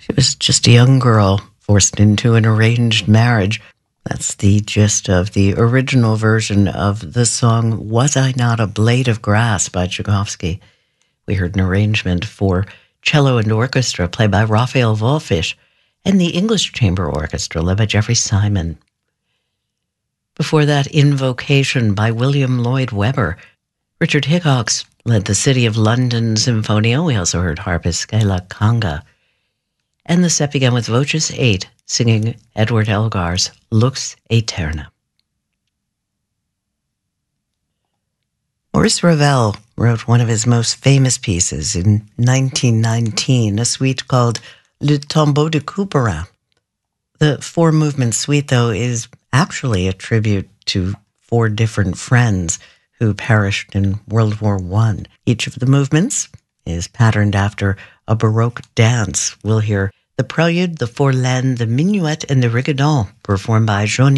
She was just a young girl forced into an arranged marriage. That's the gist of the original version of the song Was I Not a Blade of Grass by Tchaikovsky. We heard an arrangement for cello and orchestra played by Raphael Wallfisch and the English Chamber Orchestra led by Jeffrey Simon. Before that, Invocation by William Lloyd Webber. Richard Hickox led the City of London Sinfonia. We also heard harpist Skyla Kanga. And the set began with Voces 8 singing Edward Elgar's Lux Aeterna. Maurice Ravel wrote one of his most famous pieces in 1919, a suite called Le Tombeau de Couperin. The four-movement suite, though, is actually a tribute to four different friends who perished in World War I. Each of the movements is patterned after a Baroque dance. We'll hear the prelude, the fourlaine, the minuet, and the rigodon performed by Johnny